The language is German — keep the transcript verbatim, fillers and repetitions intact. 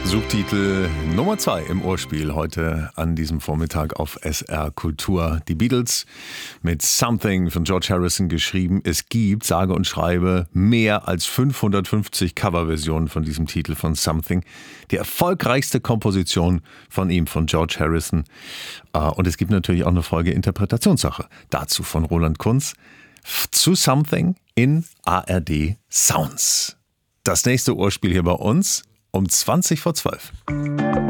Suchtitel Nummer zwei im Ohrspiel heute an diesem Vormittag auf S R Kultur. Die Beatles mit Something von George Harrison geschrieben. Es gibt, sage und schreibe, mehr als fünfhundertfünfzig Coverversionen von diesem Titel von Something. Die erfolgreichste Komposition von ihm, von George Harrison. Und es gibt natürlich auch eine Folge Interpretationssache. Dazu von Roland Kunz zu Something in A R D Sounds. Das nächste Ohrspiel hier bei uns um zwanzig vor zwölf.